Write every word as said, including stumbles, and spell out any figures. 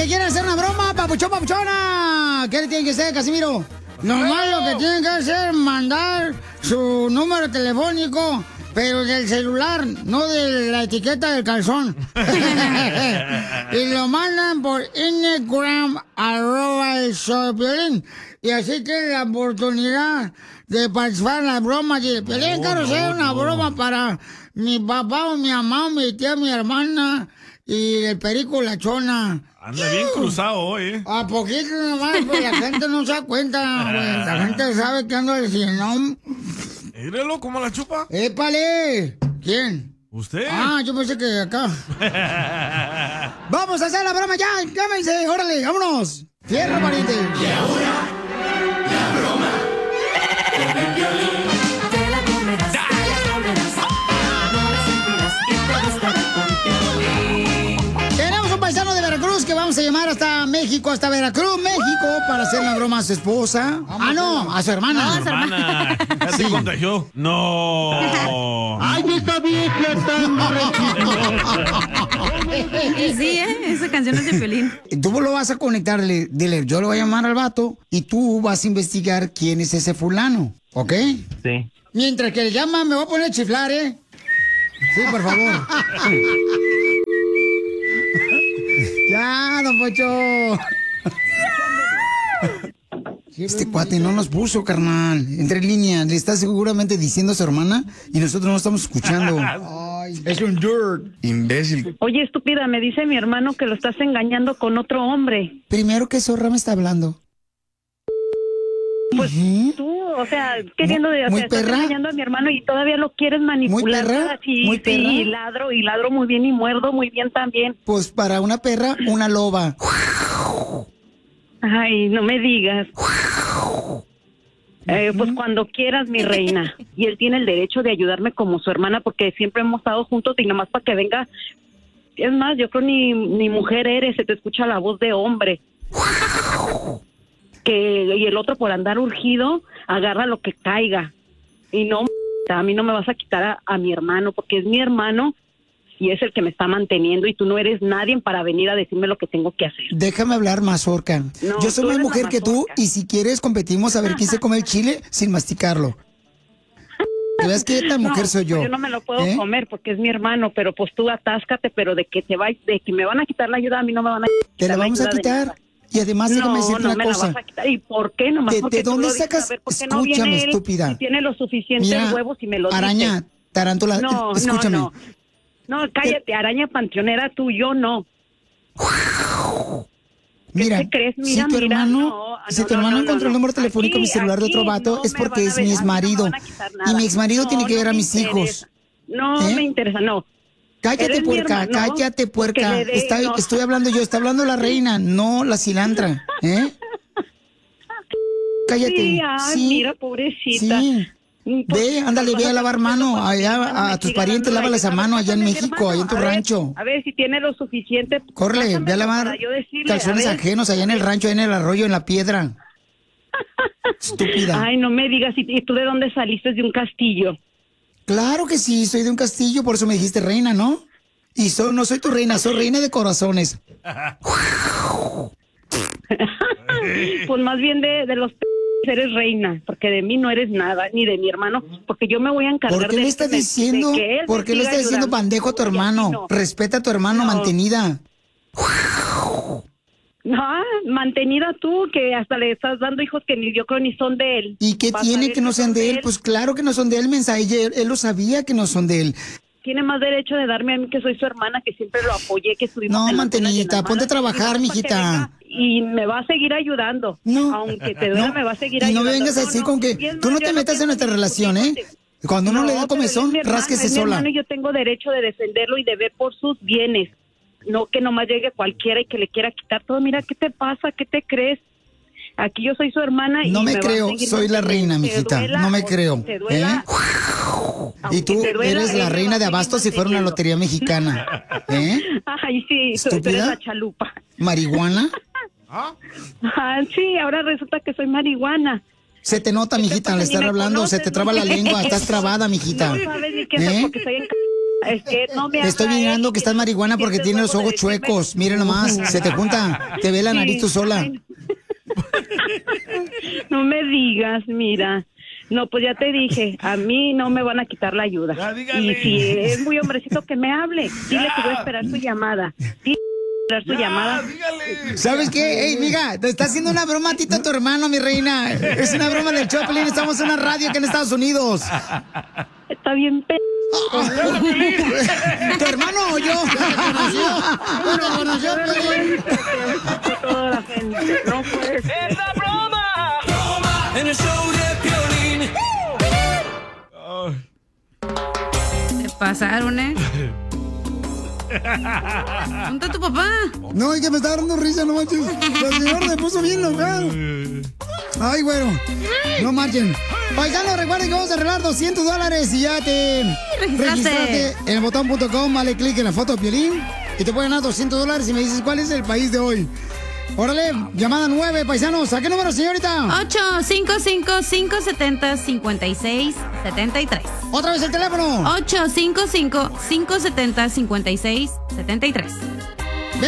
que quieren hacer una broma, papuchón, papuchona. ¿Qué le tienen que hacer, Casimiro? Nomás lo que tienen que hacer es mandar su número telefónico, pero del celular, no de la etiqueta del calzón. Y lo mandan por Instagram, arroba el show de Piolín. Y así tienen la oportunidad de participar en las bromas. Y Piolín, quiero hacer una broma para mi papá, o mi mamá, mi tía, mi hermana y el perico la chona. Anda bien cruzado hoy, ¿eh? A poquito nomás, pues la gente no se da cuenta, güey. La gente sabe que ando diciendo. Mírelo, ¿cómo la chupa? ¡Épale! ¿Quién? ¿Usted? Ah, yo pensé que acá. ¡Vamos a hacer la broma ya! ¡Llámense! ¡Órale! ¡Vámonos! ¡Fierro, pariente! Y ahora, la broma con el Piolín. Te la comerás, te la comerás. No la sentirás y te gustará con Piolín. Tenemos un paisano de Veracruz que vamos a llamar hasta México, hasta Veracruz, México, para hacer una broma a su esposa. Ah, no, a su hermana. No, a su hermana. Ya se contagió. No. ¡Ay, esta vieja Sí, ¿eh? Esa canción es de Piolín. Tú lo vas a conectar, dile, dile, yo lo voy a llamar al vato y tú vas a investigar quién es ese fulano, ¿ok? Sí. Mientras que le llama, me voy a poner a chiflar, ¿eh? Sí, por favor. Ya, don Pocho. Este cuate no nos puso, carnal. Entre líneas, le está seguramente diciendo a su hermana y nosotros no estamos escuchando. Ay, es un dirt. Imbécil. Oye, estúpida, me dice mi hermano que lo estás engañando con otro hombre. Primero, ¿qué zorra me está hablando? Pues tú, o sea, queriendo de, o muy sea, estás perra. engañando a mi hermano y todavía lo quieres manipular. Muy perra, Sí, muy sí, perra. y ladro, y ladro muy bien y muerdo muy bien también. Pues para una perra, una loba. Ay, no me digas. Eh, pues cuando quieras, mi reina. Y él tiene el derecho de ayudarme como su hermana porque siempre hemos estado juntos y nomás para que venga. Es más, yo creo ni, ni mujer eres, se te escucha la voz de hombre. Que, y el otro por andar urgido, agarra lo que caiga. Y no, a mí no me vas a quitar a, a mi hermano porque es mi hermano y es el que me está manteniendo y tú no eres nadie para venir a decirme lo que tengo que hacer. Déjame hablar, mazorca. No, Yo soy tú más eres la mujer que tú y si quieres competimos a ver quién se come el chile sin masticarlo. ¿Te ves qué tan mujer No, soy yo? Yo no me lo puedo ¿Eh? comer porque es mi hermano, pero pues tú atáscate, pero de que te va, de que me van a quitar la ayuda, a mí no me van a quitar Te la vamos a ayuda de quitar. nada. Y además, déjame No, decirte no una me la cosa. vas a quitar. ¿Y por qué? Nomás ¿De- porque de tú dónde lo dices. sacas? A ver, ¿por qué no Escúchame, viene él estúpida. y tiene lo suficiente Mira, huevos y me lo araña, dice? tarántula, No, escúchame. no, no. No, cállate, araña panteonera, tú, yo no. Mira, ¿Qué crees? Mira, si tu mira, hermano, no, si no, tu no, hermano no, encontró no, el número no. telefónico en mi Aquí, celular de otro aquí vato, no es me porque van a es ver, mi a mí no me exmarido. van a quitar Y nada. mi exmarido No, tiene que no ver a me mis hijos. interesa. No ¿Eh? me interesa, no. Cállate, Eres mi puerca, hermano, cállate, puerca. porque le dé- Está- no. Estoy hablando yo, está hablando la reina, no la cilantra, ¿eh? Cállate. Sí, ay, sí, mira, pobrecita. sí. Ve, ándale, ve a lavar mano allá a tus parientes, lávales a mano allá en México, allá en tu A ver, rancho. A ver si tiene lo suficiente. Córrele, ve a pásamelo lavar para yo decirle, calzones a ver. ajenos allá en el rancho, allá en el arroyo, en la piedra. Estúpida. Ay, no me digas, ¿y y tú de dónde saliste? De un castillo. Claro que sí, soy de un castillo, por eso me dijiste reina, ¿no? Y so- no soy tu reina, soy reina de corazones. Pues más bien de, de los p eres reina, porque de mí no eres nada, ni de mi hermano, porque yo me voy a encargar ¿Por qué de le que estás me- diciendo? de que él ¿Por me qué le siga estás diciendo ayudando. pandejo a tu hermano? no. Respeta a tu hermano, No. mantenida. No, mantenida tú, que hasta le estás dando hijos que ni yo creo ni son de él. ¿Y qué Vas a tiene ver que no sean de él? él. Pues claro que no son de él, mensaje. Él, él lo sabía que no son de él. Tiene más derecho de darme a mí que soy su hermana, que siempre lo apoyé, que estuvimos No, en las buenas y en mantenidita, las ponte a malas, trabajar, y nomás para que mijita. venga Y me va a seguir ayudando. No. Aunque te duela, No, me va a seguir y no ayudando. me vengas a decir con que Y es tú más, no yo te metas quiero en nuestra ni relación, ¿eh? discutir Cuando uno No, le da pero comezón, es mi hermano, rásquese es mi sola. hermano y yo tengo derecho de defenderlo y de ver por sus bienes. No que nomás llegue cualquiera y que le quiera quitar todo. Mira, ¿qué te pasa? ¿Qué te crees? Aquí yo soy su hermana y No me va a creo, seguir soy la reina, manteniendo. mijita. Te duela No me o creo. te duela, ¿Eh? Y aunque tú te duela, eres la él me reina va de a seguir abasto si fuera una manteniendo. lotería mexicana. ¿Eh? Ay, sí, tú, tú eres ¿Estúpida? la chalupa. ¿Marihuana? Ah, sí, ahora resulta que soy marihuana. Se te nota, mijita, al Ni estar me hablando, se conoces, te traba no la sé. lengua, estás trabada, mijita. No sabes ni qué es ¿Eh? porque soy en Es que no me Te estoy haga mirando él, que estás marihuana porque siempre tienes los luego ojos de decirme- chuecos. Mira nomás, se te junta, te ve la Sí, nariz tú sola. ay, no me digas, mira. No, pues ya te dije, a mí no me van a quitar la ayuda. Ya, dígale. Y si es muy hombrecito que me hable, dile que voy a esperar su llamada. Dile que voy a esperar su Ya, llamada. dígale. ¿Sabes qué? Ey, mija, te está haciendo una broma a ti, a tu hermano, mi reina. Es una broma del Choplin, estamos en una radio aquí en Estados Unidos. Está bien, p... ¿Tu hermano o yo? ¿Te reconoció? ¿Te reconoció, Piolín? Toda la gente, no puede ser. ¡Es la broma! ¡Broma! En el show de Piolín. Se pasaron, ¿eh? ¿Dónde está tu papá? No, es que me está dando risa, no manches. La señora me puso bien loca. Ay, bueno, no marchen. Paisanos, recuerden que vamos a arreglar doscientos dólares y ya te Registraste. registraste en el botón punto com. Dale clic en la foto de Piolín y te pueden ganar doscientos dólares y me dices cuál es el país de hoy. Órale, llamada nueve, paisanos. ¿A qué número, señorita? ocho cinco cinco, cinco siete cero, cinco seis siete tres. Otra vez el teléfono. ocho cinco cinco, cinco siete cero, cinco seis siete tres.